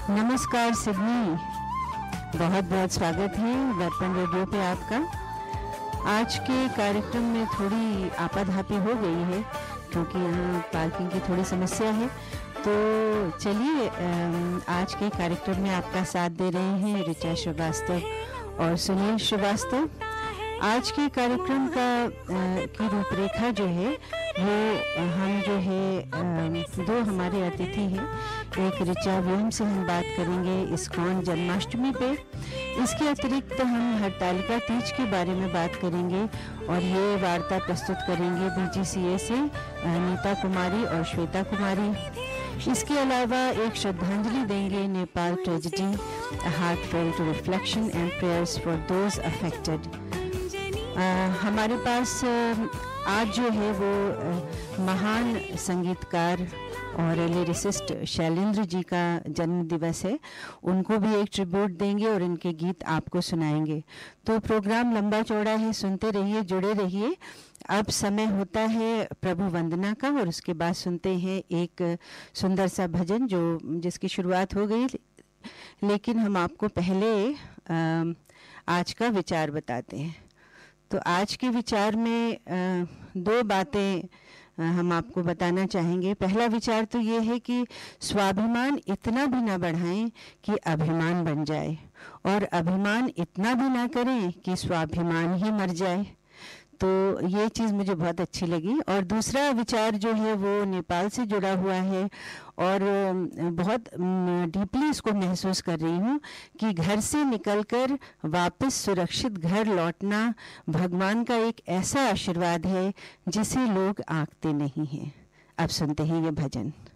नमस्कार सिडनी, बहुत बहुत स्वागत है दर्पण रेडियो पे आपका। आज के कार्यक्रम में थोड़ी आपाधापी हो गई है क्योंकि यहाँ पार्किंग की थोड़ी समस्या है। तो चलिए, आज के कार्यक्रम में आपका साथ दे रहे हैं ऋचा श्रीवास्तव और सुनील श्रीवास्तव। आज के कार्यक्रम की रूपरेखा जो है वो हम जो है दो हमारे अतिथि हैं। एक ऋचा व्योम से हम बात करेंगे इस्कॉन जन्माष्टमी पे। इसके अतिरिक्त हम हरतालिका तीज के बारे में बात करेंगे और ये वार्ता प्रस्तुत करेंगे BGCA से नीता कुमारी और श्वेता कुमारी। इसके अलावा एक श्रद्धांजलि देंगे Nepal tragedy, heartfelt reflection and prayers for those affected. हमारे पास आज जो है वो महान संगीतकार और लिरिसिस्ट शैलेंद्र जी का जन्म दिवस है। उनको भी एक ट्रिब्यूट देंगे और इनके गीत आपको सुनाएंगे। तो प्रोग्राम लंबा चौड़ा है, सुनते रहिए, जुड़े रहिए। अब समय होता है प्रभु वंदना का और उसके बाद सुनते हैं एक सुंदर सा भजन जिसकी शुरुआत हो गई, लेकिन हम आपको पहले आज का विचार बताते हैं। तो आज के विचार में दो बातें हम आपको बताना चाहेंगे। पहला विचार तो ये है कि स्वाभिमान इतना भी ना बढ़ाएं कि अभिमान बन जाए, और अभिमान इतना भी ना करें कि स्वाभिमान ही मर जाए। तो ये चीज़ मुझे बहुत अच्छी लगी। और दूसरा विचार जो है वो नेपाल से जुड़ा हुआ है और बहुत डीपली इसको महसूस कर रही हूँ कि घर से निकलकर वापस सुरक्षित घर लौटना भगवान का एक ऐसा आशीर्वाद है जिसे लोग आंकते नहीं हैं। अब सुनते हैं ये भजन।